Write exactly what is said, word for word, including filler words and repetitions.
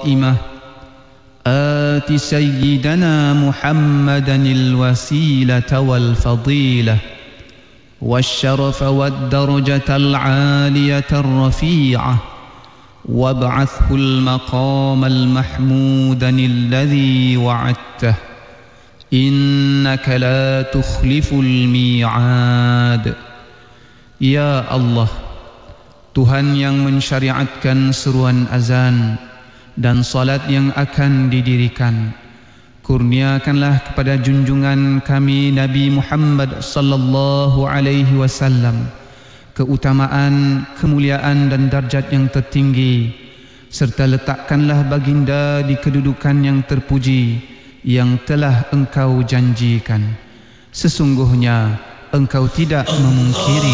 القائمة آت سيدنا محمدا الوسيلة والفضيلة والشرف والدرجة العالية الرفيعة وابعثه المقام المحمودا الذي وعدته إنك لا تخلف الميعاد. Ya Allah, Tuhan yang mensyariatkan seruan azan dan salat yang akan didirikan, kurniakanlah kepada junjungan kami Nabi Muhammad sallallahu alaihi wasallam keutamaan, kemuliaan dan darjat yang tertinggi, serta letakkanlah baginda di kedudukan yang terpuji yang telah Engkau janjikan. Sesungguhnya Engkau tidak memungkiri